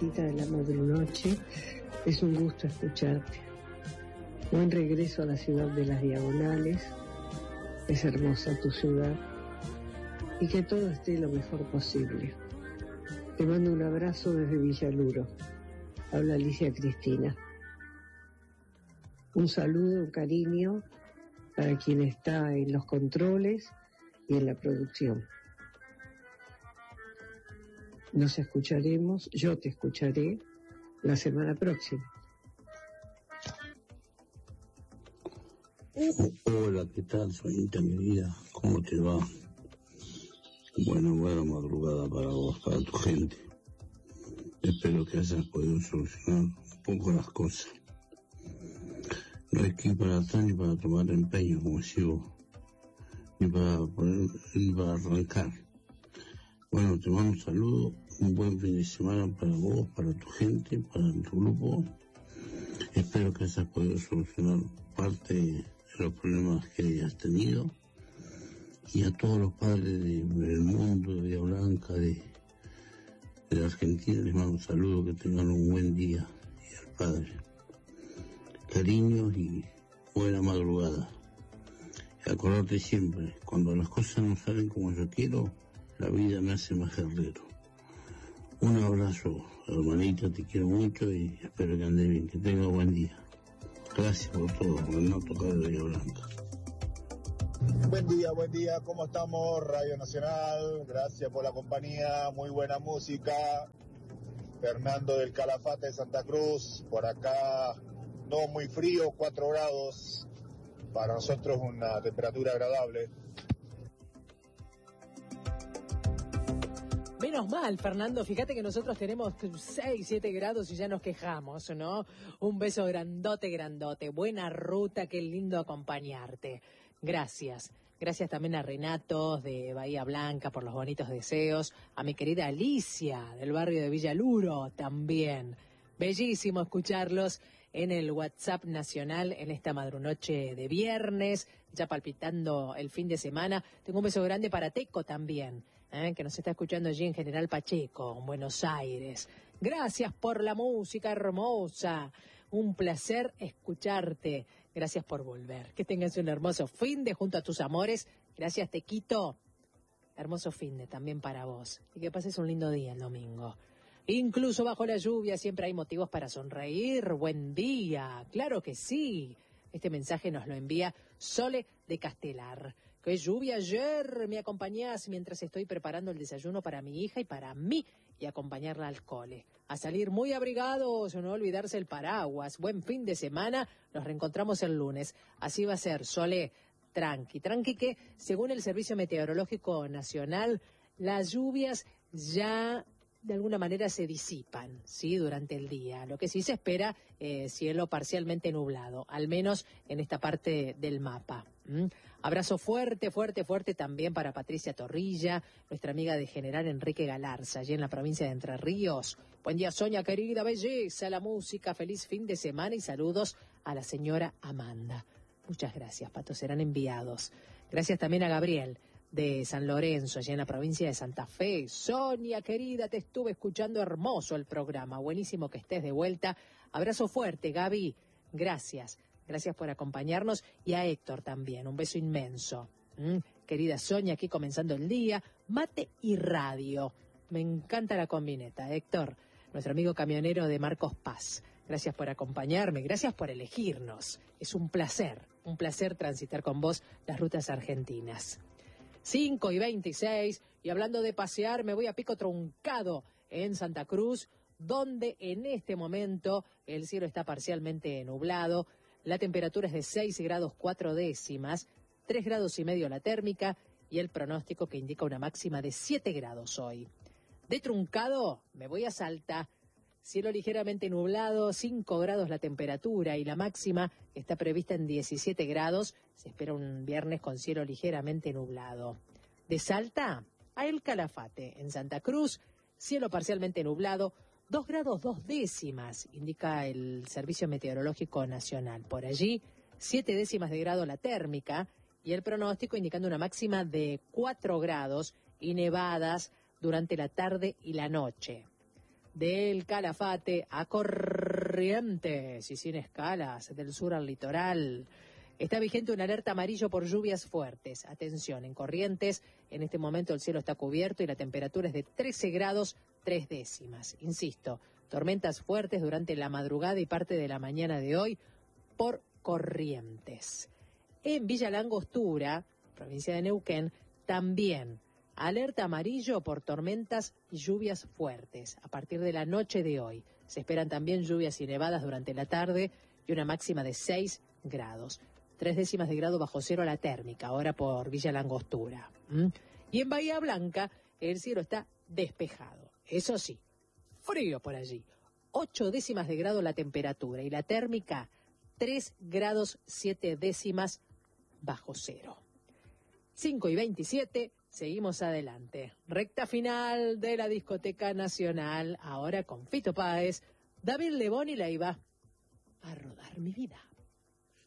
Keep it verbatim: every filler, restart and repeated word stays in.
Teresita de la Madrunoche. Es un gusto escucharte. Buen regreso a la ciudad de las Diagonales. Es hermosa tu ciudad. Y que todo esté lo mejor posible. Te mando un abrazo desde Villaluro. Habla Alicia Cristina. Un saludo, un cariño para quien está en los controles y en la producción. Nos escucharemos, yo te escucharé la semana próxima. Hola, ¿qué tal, Soñita querida? ¿Cómo te va? Bueno, buena madrugada para vos, para tu gente. Espero que hayas podido solucionar un poco las cosas. No hay que ir para atrás ni para tomar empeño, como sigo, ni para poner, ni para arrancar. Bueno, te mando un saludo, un buen fin de semana para vos, para tu gente, para tu grupo. Espero que hayas podido solucionar parte de los problemas que hayas tenido. Y a todos los padres de, del mundo, de Bahía Blanca, de, de la Argentina, les mando un saludo, que tengan un buen día. Y al padre, cariños y buena madrugada. Y acordate siempre, cuando las cosas no salen como yo quiero, la vida me hace más guerrero. Un abrazo, hermanita, te quiero mucho y espero que andes bien, que tengas buen día. Gracias por todo, por no tocar de Bahía Blanca. Buen día, buen día, ¿cómo estamos? Radio Nacional, gracias por la compañía, muy buena música. Fernando del Calafate de Santa Cruz, por acá no muy frío, cuatro grados, para nosotros una temperatura agradable. Menos mal, Fernando, fíjate que nosotros tenemos seis, siete grados y ya nos quejamos, ¿no? Un beso grandote, grandote, buena ruta, qué lindo acompañarte. Gracias. Gracias también a Renato de Bahía Blanca por los bonitos deseos, a mi querida Alicia del barrio de Villaluro también. Bellísimo escucharlos en el WhatsApp nacional en esta madrunoche de viernes, ya palpitando el fin de semana. Tengo un beso grande para Teco también, ¿eh? Que nos está escuchando allí en General Pacheco, en Buenos Aires. Gracias por la música hermosa. Un placer escucharte. Gracias por volver. Que tengas un hermoso fin de junto a tus amores. Gracias, Tequito. Hermoso fin de también para vos. Y que pases un lindo día el domingo. Incluso bajo la lluvia siempre hay motivos para sonreír. Buen día. Claro que sí. Este mensaje nos lo envía Sole de Castelar. ¡Qué lluvia ayer! Me acompañás mientras estoy preparando el desayuno para mi hija y para mí y acompañarla al cole. A salir muy abrigados, no olvidarse el paraguas. Buen fin de semana. Nos reencontramos el lunes. Así va a ser, Sole. Tranqui, tranqui que según el Servicio Meteorológico Nacional, las lluvias ya de alguna manera se disipan, ¿sí? Durante el día. Lo que sí se espera, eh, cielo parcialmente nublado, al menos en esta parte del mapa. ¿Mm? Abrazo fuerte, fuerte, fuerte también para Patricia Torrilla, nuestra amiga de General Enrique Galarza, allí en la provincia de Entre Ríos. Buen día, Soña, querida, belleza, la música, feliz fin de semana y saludos a la señora Amanda. Muchas gracias, Pato, serán enviados. Gracias también a Gabriel de San Lorenzo, allá en la provincia de Santa Fe. Sonia, querida, te estuve escuchando, hermoso el programa, buenísimo que estés de vuelta. Abrazo fuerte, Gaby, gracias, gracias por acompañarnos, y a Héctor también, un beso inmenso. ¿Mm? Querida Sonia, aquí comenzando el día, mate y radio. Me encanta la combineta, Héctor, nuestro amigo camionero de Marcos Paz. Gracias por acompañarme, gracias por elegirnos. Es un placer, un placer transitar con vos las rutas argentinas. cinco y veintiséis, y hablando de pasear, me voy a Pico Truncado, en Santa Cruz, donde en este momento el cielo está parcialmente nublado, la temperatura es de seis grados cuatro décimas, tres grados y medio la térmica, y el pronóstico que indica una máxima de siete grados hoy. De Truncado me voy a Salta, cielo ligeramente nublado, cinco grados la temperatura y la máxima está prevista en diecisiete grados. Se espera un viernes con cielo ligeramente nublado. De Salta a El Calafate, en Santa Cruz, cielo parcialmente nublado, dos grados dos décimas, indica el Servicio Meteorológico Nacional. Por allí, siete décimas de grado la térmica y el pronóstico indicando una máxima de cuatro grados y nevadas durante la tarde y la noche. del Calafate a Corrientes y sin escalas del sur al litoral. Está vigente una alerta amarillo por lluvias fuertes. Atención, en Corrientes, en este momento el cielo está cubierto y la temperatura es de trece grados tres décimas. Insisto, tormentas fuertes durante la madrugada y parte de la mañana de hoy por Corrientes. En Villa Langostura, provincia de Neuquén, también alerta amarillo por tormentas y lluvias fuertes. A partir de la noche de hoy se esperan también lluvias y nevadas durante la tarde y una máxima de seis grados. Tres décimas de grado bajo cero la térmica, ahora por Villa Langostura. ¿Mm? Y en Bahía Blanca el cielo está despejado. Eso sí, frío por allí. Ocho décimas de grado la temperatura y la térmica tres grados siete décimas bajo cero. cinco y veintisiete, seguimos adelante. Recta final de la Discoteca Nacional, ahora con Fito Páez, David Lebón y la iba a rodar mi vida.